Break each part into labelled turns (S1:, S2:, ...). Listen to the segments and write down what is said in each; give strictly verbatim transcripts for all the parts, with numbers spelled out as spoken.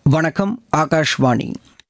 S1: வணக்கம், ஆகாஷ்வாணி.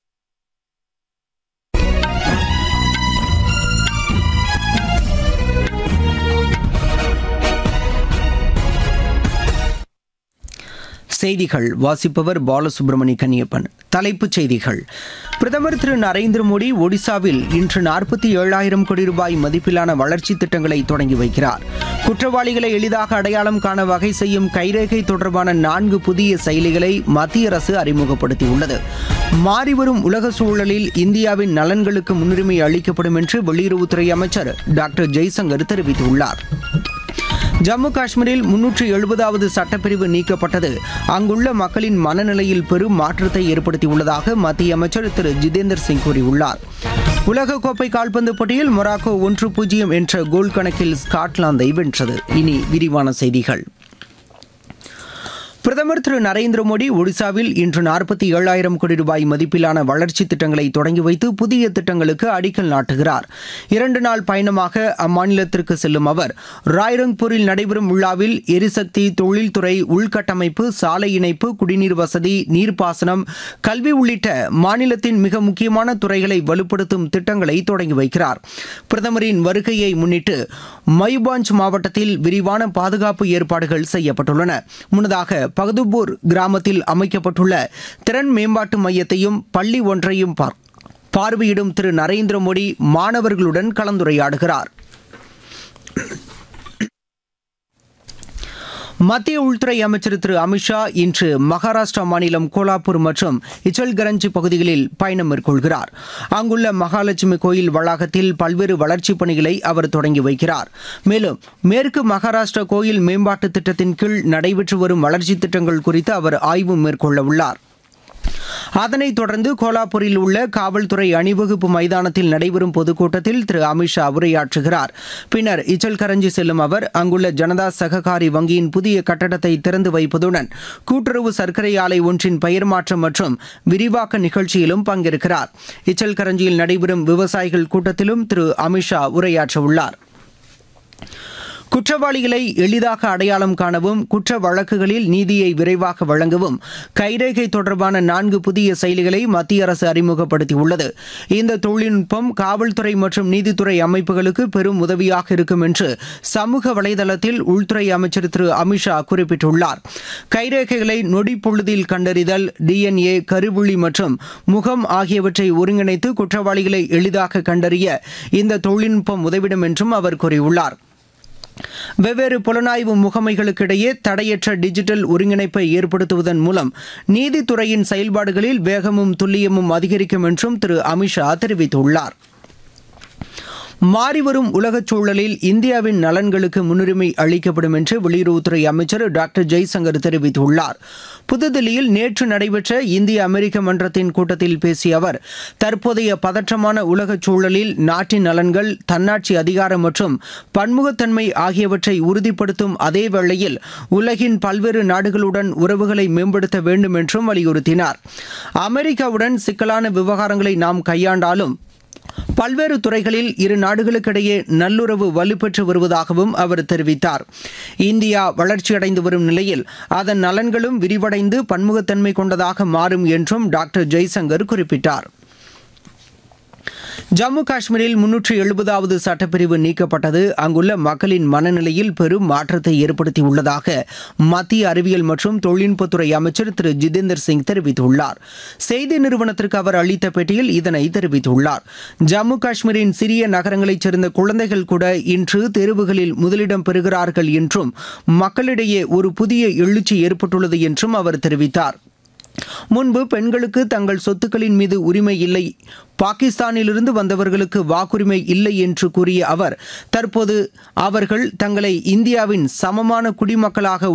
S1: செய்திகள் வாசிப்பவர் பாலசுப்ரமணி கன்னியப்பன். தலைப்புச் செய்திகள்: பிரதமர் திரு நரேந்திர மோடி ஒடிசாவில் இன்று நாற்பத்தி ஏழாயிரம் கோடி ரூபாய் மதிப்பிலான வளர்ச்சித் திட்டங்களை தொடங்கி வைக்கிறார். குற்றவாளிகளை எளிதாக அடையாளம் காண வகை செய்யும் கைரேகை தொடர்பான நான்கு புதிய செயலிகளை மத்திய அரசு அறிமுகப்படுத்தியுள்ளது. மாறிவரும் உலக சூழலில் இந்தியாவின் நலன்களுக்கு முன்னுரிமை அளிக்கப்படும் என்று வெளியுறவுத்துறை அமைச்சர் டாக்டர் ஜெய்சங்கர் தெரிவித்துள்ளார். ஜம்மு காஷ்மீரில் முன்னூற்று எழுபதாவது சட்டப்பிரிவு நீக்கப்பட்டது அங்குள்ள மக்களின் மனநிலையில் பெரும் மாற்றத்தை ஏற்படுத்தியுள்ளதாக மத்திய அமைச்சர் திரு ஜிதேந்தர் சிங் கூறியுள்ளார். உலகக்கோப்பை கால்பந்து போட்டியில் மொராக்கோ ஒன்று பூஜ்ஜியம் என்ற கோல் கணக்கில் ஸ்காட்லாந்தை வென்றது. இனி விரிவான செய்திகள். பிரதமர் திரு நரேந்திர மோடி ஒடிசாவில் இன்று நாற்பத்தி ஏழாயிரம் கோடி ரூபாய் மதிப்பிலான வளர்ச்சித் திட்டங்களை தொடங்கி வைத்து புதிய திட்டங்களுக்கு அடிக்கல் நாட்டுகிறார். இரண்டு நாள் பயணமாக அம்மாநிலத்திற்கு செல்லும் அவர் ராய்ரங்பூரில் நடைபெறும் விழாவில் எரிசக்தி, தொழில்துறை, உள்கட்டமைப்பு, சாலை இணைப்பு, குடிநீர் வசதி, நீர்ப்பாசனம், கல்வி உள்ளிட்ட மாநிலத்தின் மிக முக்கியமான துறைகளை வலுப்படுத்தும் திட்டங்களை தொடங்கி வைக்கிறார். பிரதமரின் வருகையை முன்னிட்டு மயூபாஞ்ச் மாவட்டத்தில் விரிவான பாதுகாப்பு ஏற்பாடுகள் செய்யப்பட்டுள்ளன. முன்னதாக பகதுபூர் கிராமத்தில் அமைக்கப்பட்டுள்ள திறன் மேம்பாட்டு மையத்தையும் பள்ளி ஒன்றையும் பார்வையிடும் திரு நரேந்திர மோடி மாணவர்களுடன் கலந்துரையாடுகிறார். மத்திய உள்துறை அமைச்சர் திரு அமித்ஷா இன்று மகாராஷ்டிரா மாநிலம் கோலாப்பூர் மற்றும் இச்சல்கரஞ்சி பகுதிகளில் பயணம் மேற்கொள்கிறார். அங்குள்ள மகாலட்சுமி கோயில் வளாகத்தில் பல்வேறு வளர்ச்சிப் பணிகளை அவர் தொடங்கி வைக்கிறார். மேலும் மேற்கு மகாராஷ்டிரா கோயில் மேம்பாட்டு திட்டத்தின் கீழ் நடைபெற்று வரும் வளர்ச்சித் திட்டங்கள் குறித்து அவர் ஆய்வு மேற்கொள்ள உள்ளார். அதனைத் தொடர்ந்து கோலாப்பூரில் உள்ள காவல்துறை அணிவகுப்பு மைதானத்தில் நடைபெறும் பொதுக்கூட்டத்தில் திரு அமித்ஷா உரையாற்றுகிறார். பின்னர் இச்சல்கரஞ்சி செல்லும் அவர் அங்குள்ள ஜனதா சககாரி வங்கியின் புதிய கட்டடத்தை திறந்து வைப்பதுடன் கூட்டுறவு சர்க்கரை ஆலை ஒன்றின் பெயர் மாற்றம் மற்றும் விரிவாக்க நிகழ்ச்சியிலும் பங்கேற்கிறார். இச்சல்கரஞ்சியில் நடைபெறும் விவசாயிகள் கூட்டத்திலும் திரு அமித்ஷா உரையாற்றவுள்ளார். குற்றவாளிகளை எளிதாக அடையாளம் காணவும் குற்ற வழக்குகளில் நீதியை விரைவாக வழங்கவும் கைரேகை தொடர்பான நான்கு புதிய செயலிகளை மத்திய அரசு அறிமுகப்படுத்தியுள்ளது. இந்த தொழில்நுட்பம் காவல்துறை மற்றும் நீதித்துறை அமைப்புகளுக்கு பெரும் உதவியாக இருக்கும் என்று சமூக வலைதளத்தில் உள்துறை அமைச்சர் திரு அமித்ஷா குறிப்பிட்டுள்ளார். கைரேகைகளை நொடி பொழுதில் கண்டறிதல், டிஎன்ஏ, கருவிழி மற்றும் முகம் ஆகியவற்றை ஒருங்கிணைத்து குற்றவாளிகளை எளிதாக கண்டறிய இந்த தொழில்நுட்பம் உதவிடும் என்றும் அவர் கூறியுள்ளார். வெவ்வேறு புலனாய்வு முகமைகளுக்கிடையே தடையற்ற டிஜிட்டல் ஒருங்கிணைப்பை ஏற்படுத்துவதன் மூலம் நீதித்துறையின் செயல்பாடுகளில் வேகமும் துல்லியமும் அதிகரிக்கும் என்றும் திரு அமித்ஷா தெரிவித்துள்ளார். மாறிவரும் உலகச் சூழலில் இந்தியாவின் நலன்களுக்கு முன்னுரிமை அளிக்கப்படும் என்று வெளியுறவுத்துறை அமைச்சர் டாக்டர் ஜெய்சங்கர் தெரிவித்துள்ளார். புதுதில்லியில் நேற்று நடைபெற்ற இந்திய அமெரிக்க மன்றத்தின் கூட்டத்தில் பேசிய அவர், தற்போதைய பதற்றமான உலகச் சூழலில் நாட்டின் நலன்கள், தன்னாட்சி அதிகாரம் மற்றும் பன்முகத்தன்மை ஆகியவற்றை உறுதிப்படுத்தும் அதே வேளையில் உலகின் பல்வேறு நாடுகளுடன் உறவுகளை மேம்படுத்த வேண்டும் என்றும் வலியுறுத்தினார். அமெரிக்காவுடன் சிக்கலான விவகாரங்களை நாம் கையாண்டாலும் பல்வேறு துறைகளில் இரு நாடுகளுக்கிடையே நல்லுறவு வலுப்பெற்று வருவதாகவும் அவர் தெரிவித்தார். இந்தியா வளர்ச்சியடைந்து வரும் நிலையில் அதன் நலன்களும் விரிவடைந்து பன்முகத்தன்மை கொண்டதாக மாறும் என்றும் டாக்டர் ஜெய்சங்கர் குறிப்பிட்டார். ஜம்மு காஷ்மீரில் முன்னூற்று எழுபதாவது சட்டப்பிரிவு நீக்கப்பட்டது அங்குள்ள மக்களின் மனநிலையில் பெரும் மாற்றத்தை ஏற்படுத்தியுள்ளதாக மத்திய அறிவியல் மற்றும் தொழில்நுட்பத்துறை அமைச்சர் திரு ஜிதேந்தர் சிங் தெரிவித்துள்ளார். செய்தி நிறுவனத்திற்கு அவர் அளித்த பேட்டியில் இதனை தெரிவித்துள்ளார். ஜம்மு காஷ்மீரின் சிறிய நகரங்களைச் சேர்ந்த குழந்தைகள் கூட இன்று தேர்வுகளில் முதலிடம் பெறுகிறார்கள் என்றும் மக்களிடையே ஒரு புதிய எழுச்சி ஏற்பட்டுள்ளது என்றும் அவர் தெரிவித்தார். முன்பு பெண்களுக்கு தங்கள் சொத்துக்களின் மீது உரிமை இல்லை, பாகிஸ்தானிலிருந்து வந்தவர்களுக்கு வாக்குரிமை இல்லை என்று கூறிய அவர், தற்போது அவர்கள் தங்களை இந்தியாவின் சமமான குடிமக்களாக